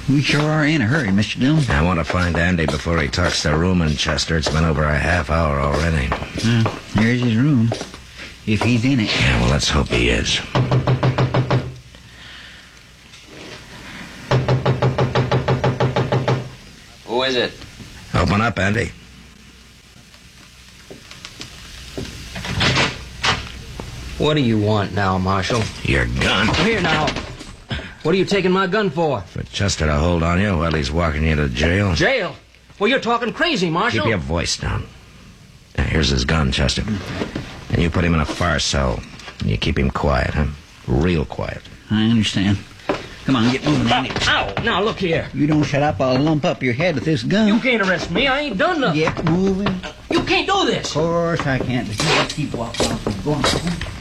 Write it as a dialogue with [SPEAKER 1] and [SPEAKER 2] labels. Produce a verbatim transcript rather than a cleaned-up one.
[SPEAKER 1] We sure are in a hurry, Mister Dillon.
[SPEAKER 2] I want to find Andy before he talks to Room Chester. It's been over a half hour already.
[SPEAKER 1] Well, there's his room. If he's in it.
[SPEAKER 2] Yeah, well, let's hope he is.
[SPEAKER 3] Who is it?
[SPEAKER 2] Open up, Andy.
[SPEAKER 3] What do you want now, Marshal?
[SPEAKER 2] Your gun.
[SPEAKER 3] Here now. What are you taking my gun for?
[SPEAKER 2] For Chester to hold on you while he's walking you to jail.
[SPEAKER 3] Jail? Well, you're talking crazy, Marshal.
[SPEAKER 2] Keep your voice down. Now, here's his gun, Chester. And you put him in a far cell. And you keep him quiet, huh? Real quiet.
[SPEAKER 1] I understand. Come on, get moving, Andy.
[SPEAKER 3] Ow! Now, look here.
[SPEAKER 1] You don't shut up, I'll lump up your head with this gun.
[SPEAKER 3] You can't arrest me. I ain't done nothing.
[SPEAKER 1] Get moving.
[SPEAKER 3] You can't do this.
[SPEAKER 1] Of course I can't. Let's keep walking off. Go on.